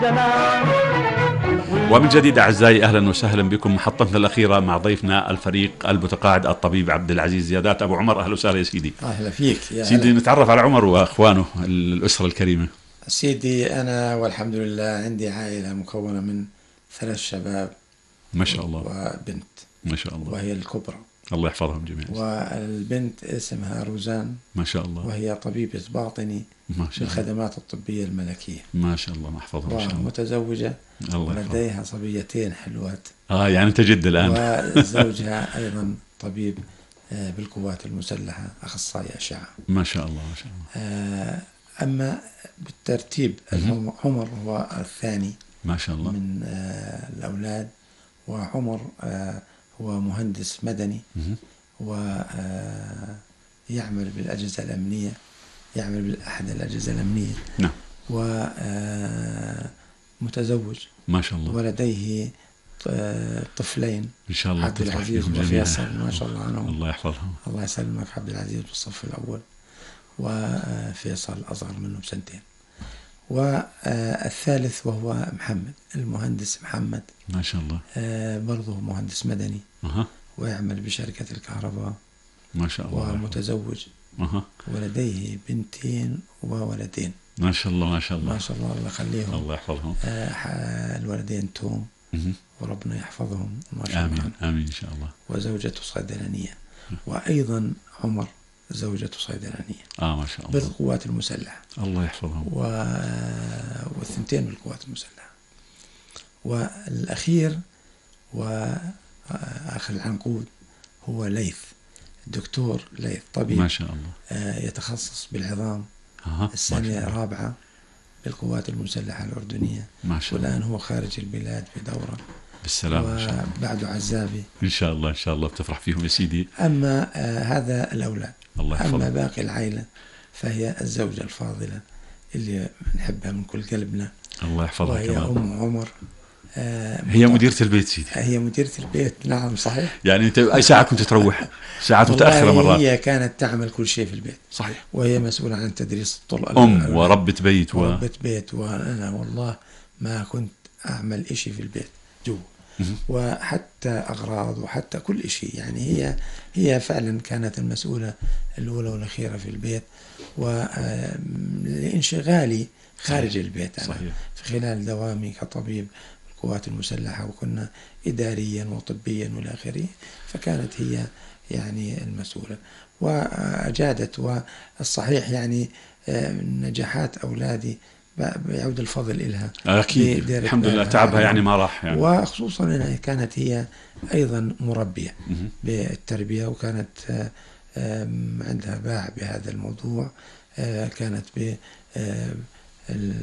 ومن جديد أعزائي أهلا وسهلا بكم محطتنا الأخيرة مع ضيفنا الفريق المتقاعد الطبيب عبد العزيز زيادات أبو عمر. أهلا وسهلا يا سيدي. أهلا فيك يا سيدي. نتعرف على عمر وأخوانه الأسرة الكريمة. سيدي، أنا والحمد لله عندي عائلة مكونة من 3 شباب ما شاء الله وبنت ما شاء الله، وهي الكبرى، الله يحفظهم جميعا. والبنت اسمها روزان ما شاء الله، وهي طبيبة باطني بالخدمات الطبية الملكية. ما شاء الله، ما يحفظهم. ومتزوجة ولديها صبيتين حلوات. يعني أنت جد الآن. وزوجها أيضا طبيب بالقوات المسلحة، أخصائي أشعة. ما شاء الله ما شاء الله. أما بالترتيب عمر هو الثاني ما شاء الله من الأولاد، وعمر هو مهندس مدني ويعمل بالأجهزة الأمنية، يعمل بالأحد الأجهزة الأمنية. نعم. ومتزوج ما شاء الله، ولديه طفلين إن شاء الله عبد العزيز وفيصل. ما شاء الله عنهم. الله يحفظهم. الله يسلمك. عبد العزيز بالصف الأول وفيصل أصغر منه ب2 سنين. والثالث وهو محمد، المهندس محمد. ما شاء الله. برضه مهندس مدني ويعمل بشركة الكهرباء. ما شاء الله. ومتزوج ولديه 2 بنتين وولدين. ما شاء الله ما شاء الله ما شاء الله، الله يخليهم. الله يحفظهم. الولدين توم وربنا يحفظهم ما شاء الله. آمين آمين إن شاء الله. وزوجته صيدلانية، وأيضا عمر زوجته صيدلانية. ما شاء الله. بالقوات المسلحة. الله يحفظهم. والثنتين بالقوات المسلحة. والأخير وآخر العنقود هو ليث، الدكتور ليث طبيب ما شاء الله يتخصص بالعظام، السنة 4 بالقوات المسلحة الأردنية. ما شاء الله. والآن هو خارج البلاد بدورة بالسلامة وبعده عزابي إن شاء الله. إن شاء الله بتفرح فيهم يا سيدي. أما هذا الأولاد. الله يحفظهم. أما باقي العائلة فهي الزوجة الفاضلة اللي نحبها من كل قلبنا. الله يحفظها. وهي أم عمر. هي مديرة البيت سيدي. هي مديرة البيت. نعم صحيح. يعني أنت أي ساعة كنت تروح؟ ساعات متأخرة مرات. هي كانت تعمل كل شيء في البيت. صحيح. وهي مسؤولة عن تدريس الطلاب. وربة بيت وربة بيت. وأنا والله ما كنت أعمل إشي في البيت جوا، وحتى أغراض وحتى كل شيء. يعني هي فعلا كانت المسؤولة الأولى والأخيرة في البيت، ولانشغالي خارج البيت أنا. صحيح. في خلال دوامي كطبيب القوات المسلحة، وكنا إداريا وطبيا والى آخره، فكانت هي يعني المسؤولة وأجادت. والصحيح يعني نجاحات أولادي بيعود الفضل إلها أكيد. الحمد لله تعبها يعني ما راح يعني. وخصوصا أنها كانت هي أيضا مربية بالتربية، وكانت عندها باع بهذا الموضوع. كانت